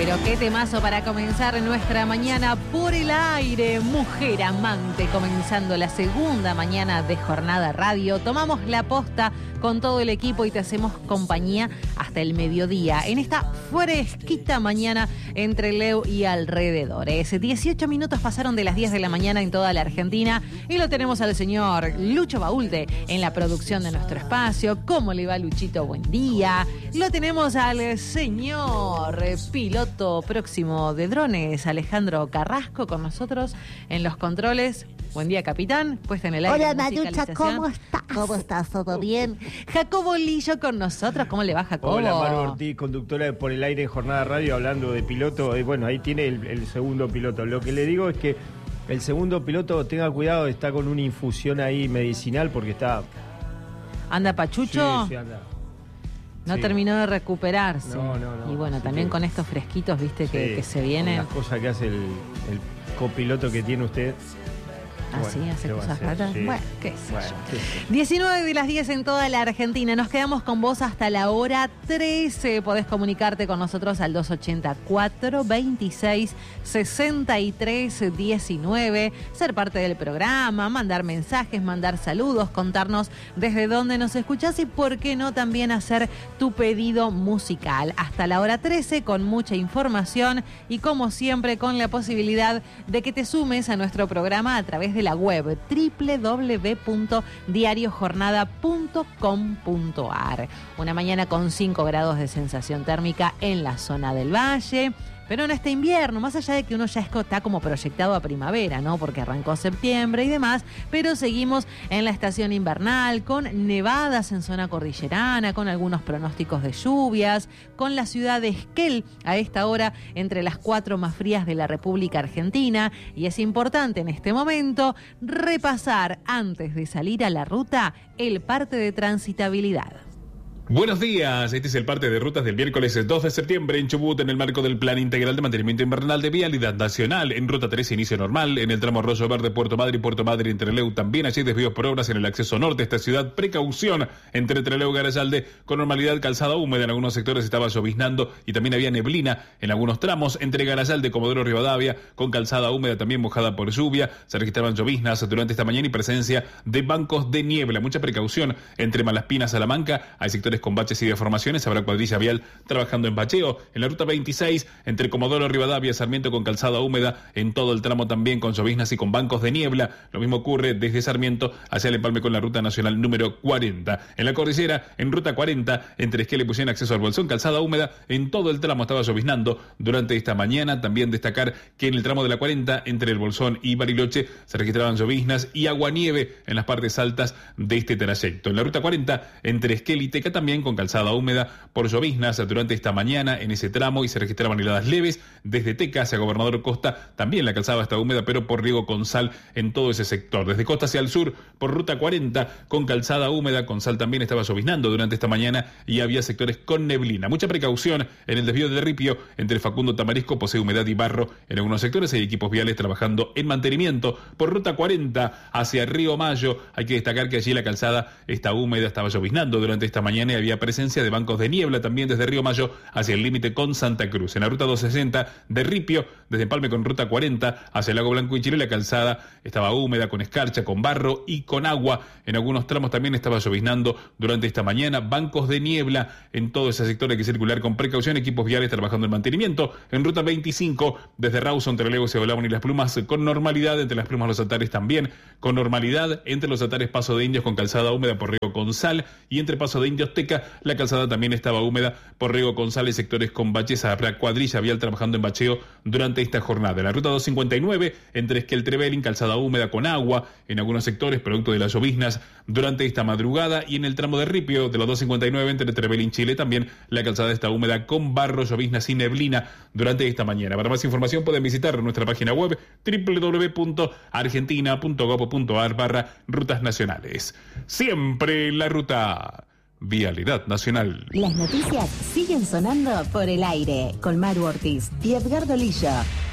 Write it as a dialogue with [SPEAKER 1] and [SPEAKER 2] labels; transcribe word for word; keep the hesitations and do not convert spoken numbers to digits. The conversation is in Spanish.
[SPEAKER 1] Pero qué temazo para comenzar nuestra mañana por el aire. Mujer amante, comenzando la segunda mañana de Jornada Radio. Tomamos la posta con todo el equipo y te hacemos compañía hasta el mediodía en esta fresquita mañana entre Leu y alrededores. dieciocho minutos pasaron de las diez de la mañana en toda la Argentina y lo tenemos al señor Lucho Baulde en la producción de nuestro espacio. ¿Cómo le va, Luchito? Buen día. Lo tenemos al señor piloto próximo de drones, Alejandro Carrasco, con nosotros en los controles. Buen día, capitán. Puesta en el aire.
[SPEAKER 2] Hola, Marucha, ¿cómo estás? ¿Cómo estás? ¿Todo bien?
[SPEAKER 1] Jacobo Lillo con nosotros. ¿Cómo le va, Jacobo?
[SPEAKER 3] Hola, Maru Ortiz, conductora de Por el Aire en Jornada Radio, hablando de piloto. Y bueno, ahí tiene el, el segundo piloto. Lo que le digo es que el segundo piloto, tenga cuidado, está con una infusión ahí medicinal porque está...
[SPEAKER 1] ¿Anda pachucho?
[SPEAKER 3] Sí, sí, anda.
[SPEAKER 1] No
[SPEAKER 3] sí.
[SPEAKER 1] terminó de recuperarse.
[SPEAKER 3] No, no, no.
[SPEAKER 1] Y bueno,
[SPEAKER 3] Así
[SPEAKER 1] también
[SPEAKER 3] que...
[SPEAKER 1] con estos fresquitos, viste, que,
[SPEAKER 3] sí,
[SPEAKER 1] que se vienen.
[SPEAKER 3] Las cosas que hace el, el copiloto que tiene usted.
[SPEAKER 1] ¿Ah, sí?
[SPEAKER 3] Bueno,
[SPEAKER 1] ¿Hace
[SPEAKER 3] ¿qué va a
[SPEAKER 1] cosas
[SPEAKER 3] hacer?
[SPEAKER 1] raras?
[SPEAKER 3] Sí.
[SPEAKER 1] Bueno, qué sé
[SPEAKER 3] Bueno,
[SPEAKER 1] yo.
[SPEAKER 3] qué sé yo.
[SPEAKER 1] diecinueve de las diez en toda la Argentina. Nos quedamos con vos hasta la hora trece. Podés comunicarte con nosotros al dos ochenta y cuatro, veintiséis, sesenta y tres, diecinueve. Ser parte del programa, mandar mensajes, mandar saludos, contarnos desde dónde nos escuchás y por qué no también hacer tu pedido musical. Hasta la hora trece con mucha información y como siempre con la posibilidad de que te sumes a nuestro programa a través de la web doble u doble u doble u punto diario jornada punto com punto a r. Una mañana con cinco grados de sensación térmica en la zona del valle. Pero en este invierno, más allá de que uno ya está como proyectado a primavera, ¿no? Porque arrancó septiembre y demás, pero seguimos en la estación invernal, con nevadas en zona cordillerana, con algunos pronósticos de lluvias, con la ciudad de Esquel a esta hora entre las cuatro más frías de la República Argentina. Y es importante en este momento repasar, antes de salir a la ruta, el parte de transitabilidad.
[SPEAKER 4] Buenos días, este es el parte de rutas del miércoles dos de septiembre en Chubut en el marco del Plan Integral de Mantenimiento Invernal de Vialidad Nacional. En Ruta tres inicio normal, en el tramo Arroyo Verde, Puerto Madre y Puerto Madre entre Trelew también allí desvíos por obras en el acceso norte a esta ciudad. Precaución entre Trelew y Garayalde, con normalidad calzada húmeda, en algunos sectores estaba lloviznando y también había neblina en algunos tramos. Entre Garayalde y Comodoro Rivadavia, con calzada húmeda también mojada por lluvia, se registraban lloviznas durante esta mañana y presencia de bancos de niebla. Mucha precaución entre Malaspina y Salamanca, hay sectores con baches y deformaciones, habrá cuadrilla vial trabajando en bacheo. En la ruta veintiséis, entre Comodoro Rivadavia y Sarmiento, con calzada húmeda en todo el tramo también con lloviznas y con bancos de niebla. Lo mismo ocurre desde Sarmiento hacia el empalme con la ruta nacional número cuarenta. En la cordillera, en ruta cuarenta, entre Esquel y Puyén, acceso al Bolsón, calzada húmeda en todo el tramo estaba lloviznando durante esta mañana. También destacar que en el tramo de la cuarenta, entre el Bolsón y Bariloche, se registraban lloviznas y aguanieve en las partes altas de este trayecto. En la ruta cuarenta, entre Esquel y Teca, también con calzada húmeda por lloviznas durante esta mañana en ese tramo y se registraban heladas leves desde Teca hacia Gobernador Costa. También la calzada está húmeda, pero por riego con sal en todo ese sector. Desde Costa hacia el sur, por ruta cuarenta, con calzada húmeda, con sal también estaba lloviznando durante esta mañana y había sectores con neblina. Mucha precaución en el desvío de Ripio entre Facundo Tamarisco, posee humedad y barro en algunos sectores. Hay equipos viales trabajando en mantenimiento. Por ruta cuarenta hacia Río Mayo, hay que destacar que allí la calzada está húmeda, estaba lloviznando durante esta mañana y había presencia de bancos de niebla también desde Río Mayo hacia el límite con Santa Cruz. En la ruta doscientos sesenta de Ripio, desde Empalme con ruta cuarenta hacia el Lago Blanco y Chile, la calzada estaba húmeda, con escarcha, con barro y con agua. En algunos tramos también estaba lloviznando durante esta mañana. Bancos de niebla en todo ese sector, hay que circular con precaución. Equipos viales trabajando en mantenimiento. En ruta veinticinco, desde Rawson, Trelew, Cebolabón y Las Plumas, con normalidad. Entre Las Plumas, Los Altares también con normalidad. Entre Los Altares, Paso de Indios con calzada húmeda por riego con sal. Y entre Paso de Indios, Teca, la calzada también estaba húmeda por riego con sal y sectores con baches. Habrá cuadrilla vial trabajando en bacheo durante esta jornada. En la ruta doscientos cincuenta y nueve, entre Esquel Trevelin, calzada húmeda con agua en algunos sectores, producto de las lloviznas durante esta madrugada. Y en el tramo de Ripio, de la doscientos cincuenta y nueve, entre Trevelin, Chile, también la calzada está húmeda con barro, lloviznas y neblina durante esta mañana. Para más información pueden visitar nuestra página web doble u doble u doble u punto argentina punto gob punto a r barra rutas nacionales. Siempre la ruta. Vialidad Nacional.
[SPEAKER 2] Las noticias siguen sonando por el aire con Maru Ortiz y Edgardo Lillo.